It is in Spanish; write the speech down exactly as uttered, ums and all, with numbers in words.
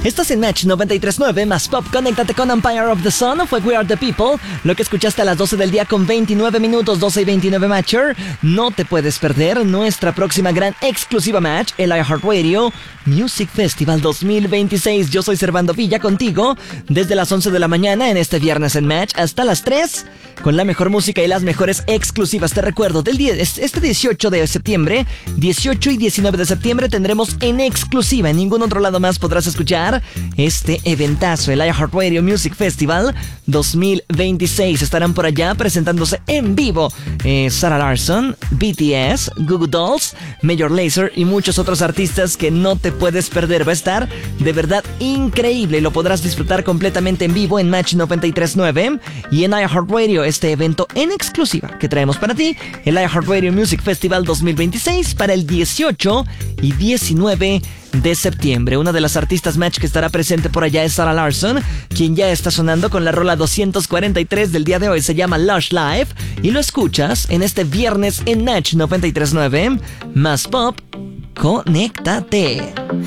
Estás en Match noventa y tres punto nueve, más pop, conéctate con Empire of the Sun, fue We Are The People, lo que escuchaste a las doce del día con veintinueve minutos, doce y veintinueve Matcher. No te puedes perder nuestra próxima gran exclusiva Match, el iHeartRadio Music Festival dos mil veintiséis. Yo soy Servando Villa contigo desde las once de la mañana en este viernes en Match hasta las tres con la mejor música y las mejores exclusivas. Te recuerdo, del día, este dieciocho de septiembre, dieciocho y diecinueve de septiembre tendremos en exclusiva, en ningún otro lado más podrás escuchar este eventazo, el iHeartRadio Music Festival dos mil veintiséis. Estarán por allá presentándose en vivo eh, Sarah Larsson, B T S, Goo Goo Dolls, Major Lazer y muchos otros artistas que no te puedes perder. Va a estar de verdad increíble y lo podrás disfrutar completamente en vivo en Match noventa y tres punto nueve y en iHeartRadio, este evento en exclusiva que traemos para ti, el iHeartRadio Music Festival dos mil veintiséis para el dieciocho y diecinueve de septiembre. Una de las artistas Match que estará presente por allá es Sarah Larsson, quien ya está sonando con la rola doscientos cuarenta y tres del día de hoy. Se llama Lush Life y lo escuchas en este viernes en Match noventa y tres punto nueve. Más pop, conéctate.